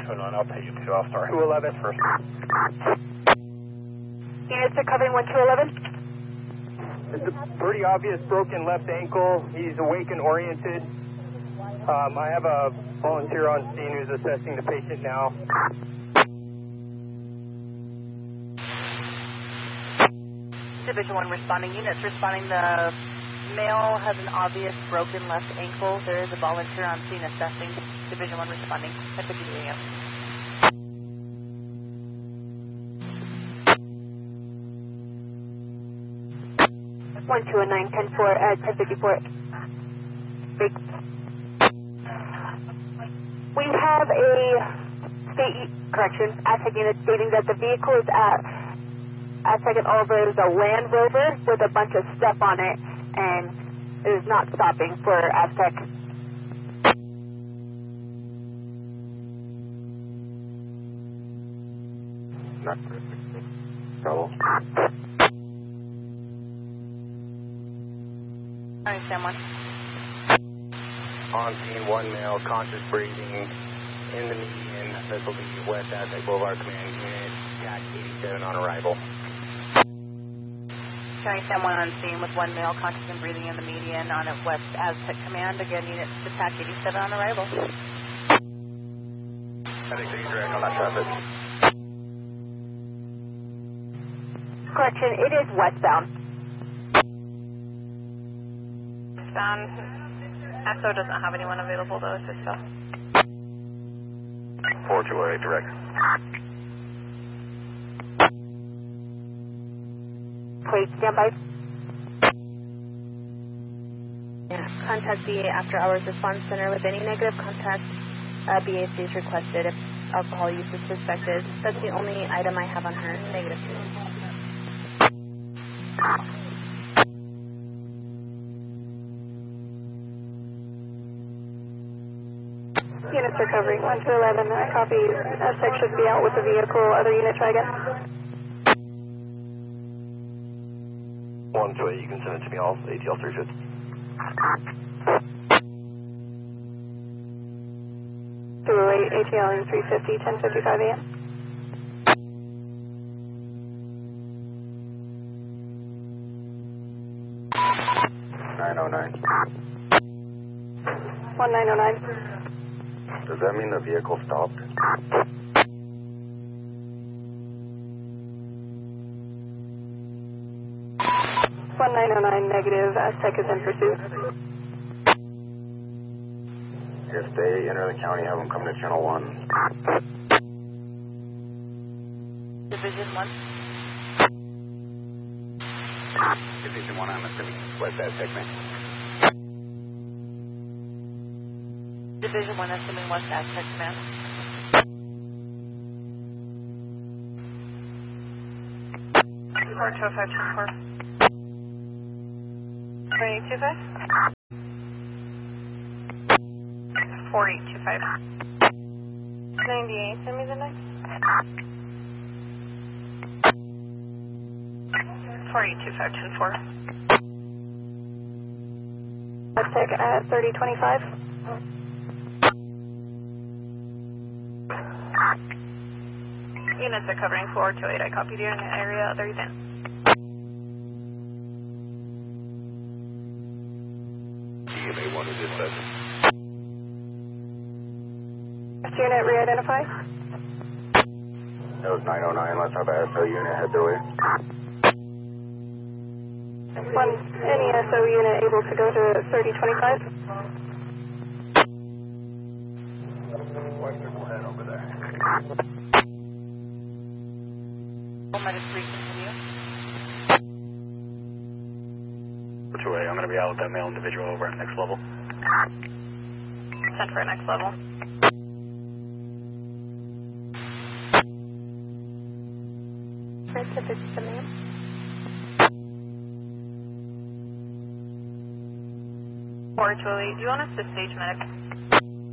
209, I'll take you to All-Star. 211 first. Units are covering 1211. It's a pretty obvious broken left ankle. He's awake and oriented. I have a volunteer on scene who's assessing the patient now. Division 1 responding. Units responding. The male has an obvious broken left ankle. There is a volunteer on scene assessing. Division 1 responding. At 50 a.m. 1209, 10-4 at 1054. We have a state correction ASTEC unit stating that the vehicle is at ASTEC and Oliver is a Land Rover with a bunch of stuff on it and it is not stopping for ASTEC. Not trouble. I understand one. On scene, one male, conscious breathing in the median. This will be West Aztec Boulevard Command Unit, TAC 87 on arrival. County Sam 1 on scene with one male conscious and breathing in the median on at West Aztec Command. Again, units to TAC 87 on arrival. I think they're direct on that traffic. Correction, it is westbound. Westbound. SO doesn't have anyone available though, it's just 4208 direct. Wait, stand by. Yeah. Contact BA After Hours Response Center with any negative contact. BAC is requested if alcohol use is suspected. That's the only item I have on her. Negative. Units are covering 1 to 11. Copy. SX should be out with the vehicle. Other unit, try again. 1 to 8, you can send it to me, all ATL 350. ATL 350, 10:55 a.m. $909. 1909. Does that mean the vehicle stopped? 1909 negative. Aztec is in pursuit. If they enter the county, have them come to Channel 1. Division 1. Division 1, I'm assuming West Aztec, man. Division 1, assuming West Aztec Command. Four 205 4825. 4825. 98, send me the next. 4825, 10-4. Aztec at 3025. Units are covering 428. I copied you in the area. Other event. EMA 1 is dispatch. Unit re-identify. That was 909. Let's have a SO unit head their way. Any SO unit able to go to 3025? Head over there. Medic 3, continue. 2A, I'm going to be out with that male individual over at next level. Send for next level. Right to 57 a.m. 4208. Do you want us to stage medic?